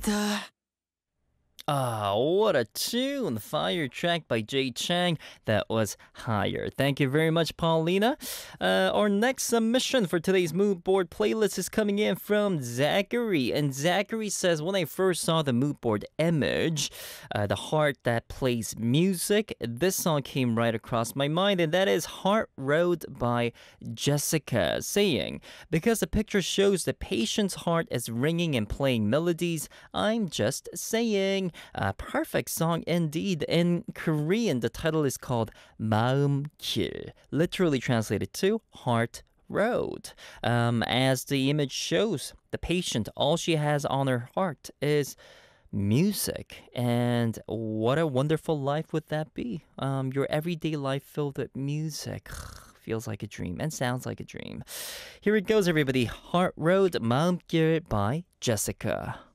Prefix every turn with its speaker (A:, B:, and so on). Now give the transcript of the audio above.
A: Road.
B: Ah, what a tune! Fire track by Jay Chang. That was Higher. Thank you very much, Paulina. Our next submission for today's mood board playlist is coming in from Zachary. And Zachary says, when I first saw the mood board image, the heart that plays music, this song came right across my mind, and that is Heart Road by Jessica, saying, because the picture shows the patient's heart is ringing and playing melodies, I'm just saying. A perfect song indeed. In Korean, the title is called 마음길, literally translated to Heart Road. As the image shows, the patient, all she has on her heart is music. And what a wonderful life would that be? Your everyday life filled with music. Feels like a dream and sounds like a dream. Here it goes, everybody. Heart Road, 마음길 by Jessica.